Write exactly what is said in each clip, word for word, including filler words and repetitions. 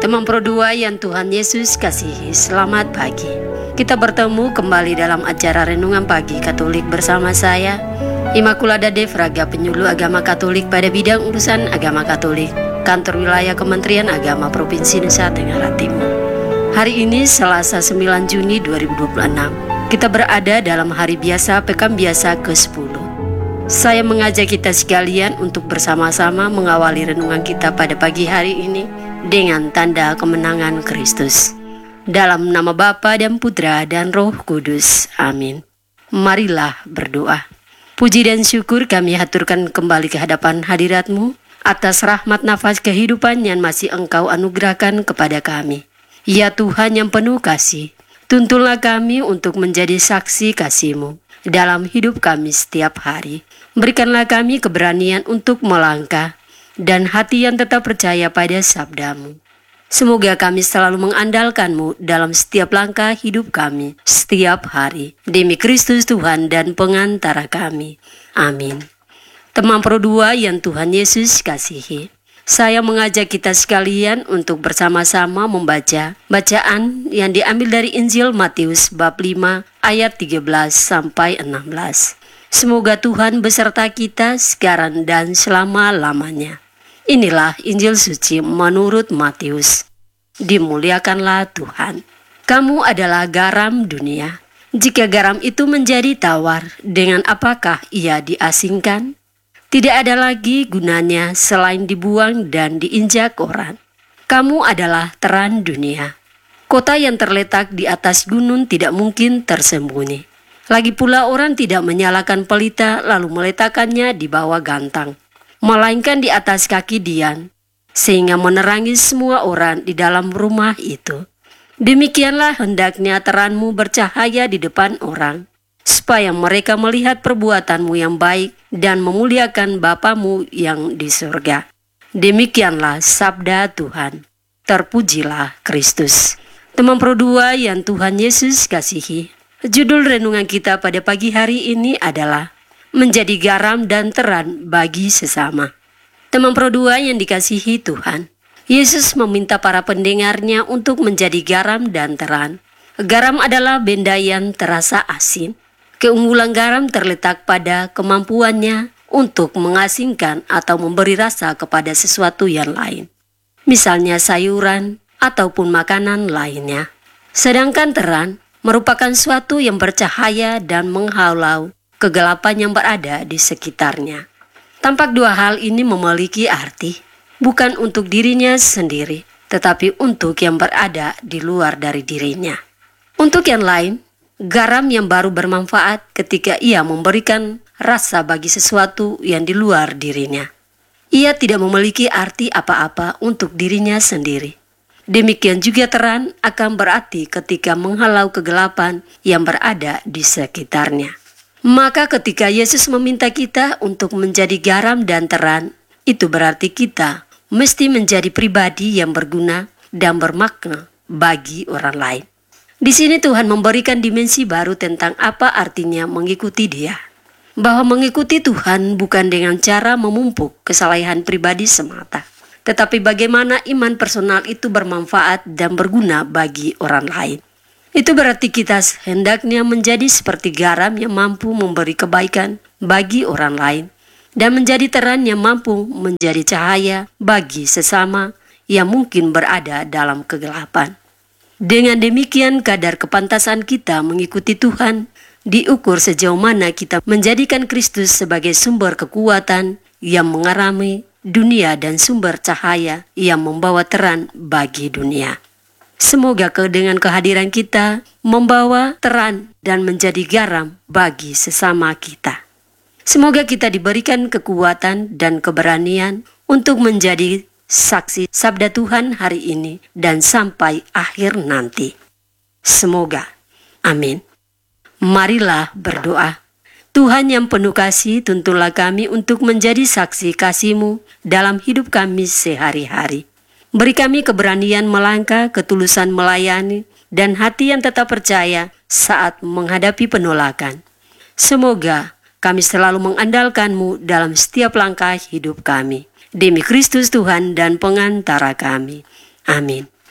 Teman Pro dua yang Tuhan Yesus kasihi, selamat pagi. Kita bertemu kembali dalam acara Renungan Pagi Katolik bersama saya, Immaculada Devraga, penyuluh agama Katolik pada bidang urusan agama Katolik, Kantor Wilayah Kementerian Agama Provinsi Nusa Tenggara Timur. Hari ini Selasa sembilan Juni dua ribu dua puluh enam, kita berada dalam hari biasa Pekan Biasa ke sepuluh. Saya mengajak kita sekalian untuk bersama-sama mengawali renungan kita pada pagi hari ini dengan tanda kemenangan Kristus. Dalam nama Bapa dan Putra dan Roh Kudus. Amin. Marilah berdoa. Puji dan syukur kami haturkan kembali ke hadapan hadirat-Mu atas rahmat nafas kehidupan yang masih Engkau anugerahkan kepada kami. Ya Tuhan yang penuh kasih, tuntunlah kami untuk menjadi saksi kasih-Mu dalam hidup kami setiap hari. Berikanlah kami keberanian untuk melangkah dan hati yang tetap percaya pada sabda-Mu. Semoga kami selalu mengandalkan-Mu dalam setiap langkah hidup kami, setiap hari. Demi Kristus Tuhan dan pengantara kami. Amin. Teman Pro dua yang Tuhan Yesus kasihi, saya mengajak kita sekalian untuk bersama-sama membaca bacaan yang diambil dari Injil Matius bab lima ayat tiga belas sampai enam belas. Semoga Tuhan beserta kita sekarang dan selama-lamanya. Inilah Injil suci menurut Matius. Dimuliakanlah Tuhan. Kamu adalah garam dunia. Jika garam itu menjadi tawar, dengan apakah ia diasingkan? Tidak ada lagi gunanya selain dibuang dan diinjak orang. Kamu adalah terang dunia. Kota yang terletak di atas gunung tidak mungkin tersembunyi. Lagi pula orang tidak menyalakan pelita lalu meletakkannya di bawah gantang, melainkan di atas kaki dian, sehingga menerangi semua orang di dalam rumah itu. Demikianlah hendaknya terangmu bercahaya di depan orang, supaya mereka melihat perbuatanmu yang baik dan memuliakan Bapamu yang di surga. Demikianlah sabda Tuhan. Terpujilah Kristus. Teman Pro dua yang Tuhan Yesus kasihi, judul renungan kita pada pagi hari ini adalah menjadi garam dan terang bagi sesama. Teman Pro dua yang dikasihi Tuhan, Yesus meminta para pendengarnya untuk menjadi garam dan terang. Garam adalah benda yang terasa asin. Keunggulan garam terletak pada kemampuannya untuk mengasingkan atau memberi rasa kepada sesuatu yang lain, misalnya sayuran ataupun makanan lainnya. Sedangkan terang merupakan suatu yang bercahaya dan menghalau kegelapan yang berada di sekitarnya. Tampak dua hal ini memiliki arti, bukan untuk dirinya sendiri, tetapi untuk yang berada di luar dari dirinya. Untuk yang lain, garam yang baru bermanfaat ketika ia memberikan rasa bagi sesuatu yang di luar dirinya. Ia tidak memiliki arti apa-apa untuk dirinya sendiri. Demikian juga terang akan berarti ketika menghalau kegelapan yang berada di sekitarnya. Maka ketika Yesus meminta kita untuk menjadi garam dan terang, itu berarti kita mesti menjadi pribadi yang berguna dan bermakna bagi orang lain. Di sini Tuhan memberikan dimensi baru tentang apa artinya mengikuti Dia. Bahwa mengikuti Tuhan bukan dengan cara memumpuk kesalehan pribadi semata, tetapi bagaimana iman personal itu bermanfaat dan berguna bagi orang lain. Itu berarti kita hendaknya menjadi seperti garam yang mampu memberi kebaikan bagi orang lain, dan menjadi terang yang mampu menjadi cahaya bagi sesama yang mungkin berada dalam kegelapan. Dengan demikian, kadar kepantasan kita mengikuti Tuhan diukur sejauh mana kita menjadikan Kristus sebagai sumber kekuatan yang mengarami dunia dan sumber cahaya yang membawa terang bagi dunia. Semoga ke dengan kehadiran kita membawa terang dan menjadi garam bagi sesama kita. Semoga kita diberikan kekuatan dan keberanian untuk menjadi saksi sabda Tuhan hari ini dan sampai akhir nanti. Semoga. Amin. Marilah berdoa. Tuhan yang penuh kasih, tuntunlah kami untuk menjadi saksi kasih-Mu dalam hidup kami sehari-hari. Beri kami keberanian melangkah, ketulusan melayani, dan hati yang tetap percaya saat menghadapi penolakan. Semoga kami selalu mengandalkan-Mu dalam setiap langkah hidup kami. Demi Kristus Tuhan dan pengantara kami. Amin.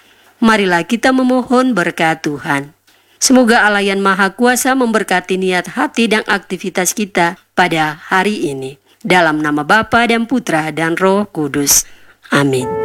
Marilah kita memohon berkat Tuhan. Semoga Allah yang Maha Kuasa memberkati niat hati dan aktivitas kita pada hari ini. Dalam nama Bapa dan Putra dan Roh Kudus. Amin.